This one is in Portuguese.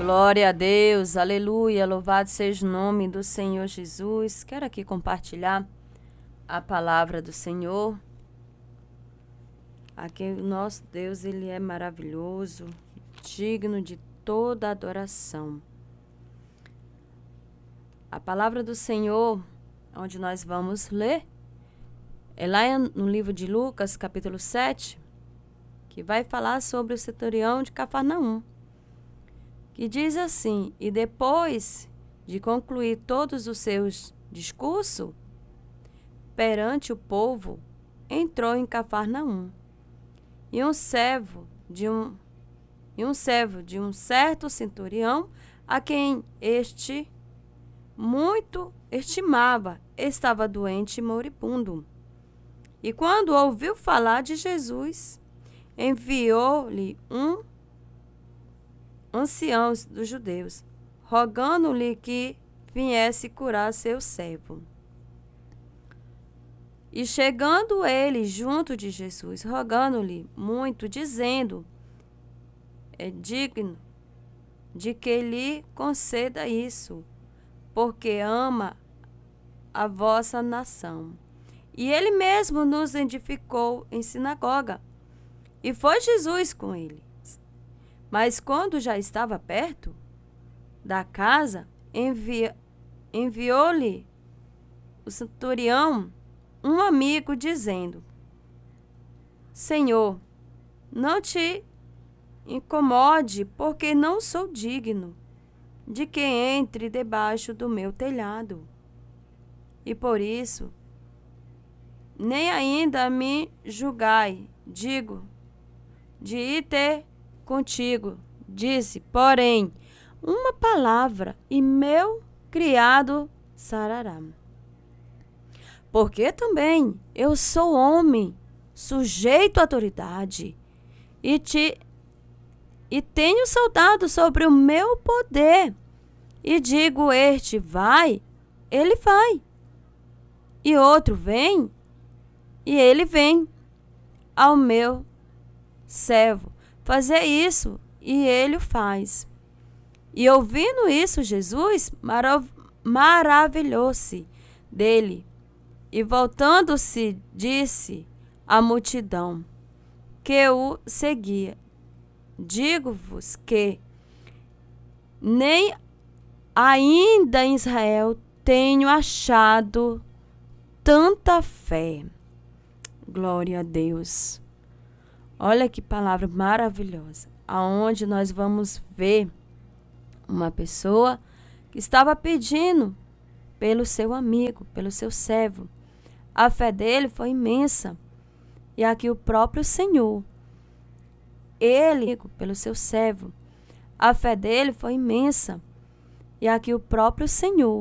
Glória a Deus, aleluia, louvado seja o nome do Senhor Jesus. Quero aqui compartilhar a palavra do Senhor. Aqui o nosso Deus, Ele é maravilhoso, digno de toda adoração. A palavra do Senhor, onde nós vamos ler, é lá no livro de Lucas, capítulo 7, que vai falar sobre o centurião de Cafarnaum, que diz assim: e depois de concluir todos os seus discursos perante o povo, entrou em Cafarnaum. E um servo de um certo centurião, a quem este muito estimava, estava doente e moribundo. E quando ouviu falar de Jesus, enviou-lhe um ancião dos judeus, rogando-lhe que viesse curar seu servo. E chegando ele junto de Jesus, rogando-lhe muito, dizendo: é digno de que lhe conceda isso, porque ama a vossa nação. E ele mesmo nos edificou em sinagoga. E foi Jesus com ele. Mas quando já estava perto da casa, enviou-lhe o centurião um amigo, dizendo: Senhor, não te incomode, porque não sou digno de que entre debaixo do meu telhado. E por isso, nem ainda me julgai, digo, de ir ter contigo. Disse, porém, uma palavra, e meu criado sarará. Porque também eu sou homem, sujeito à autoridade, e tenho soldado sobre o meu poder, e digo este vai, ele vai, e outro vem, e ele vem, ao meu servo fazer isso, e ele o faz. E ouvindo isso, Jesus maravilhou-se dele, e voltando-se, disse à multidão que o seguia: digo-vos que nem ainda em Israel tenho achado tanta fé. Glória a Deus. Olha que palavra maravilhosa, aonde nós vamos ver uma pessoa que estava pedindo pelo seu amigo, pelo seu servo. A fé dele foi imensa. E aqui o próprio Senhor, ele, pelo seu servo, a fé dele foi imensa. E aqui o próprio Senhor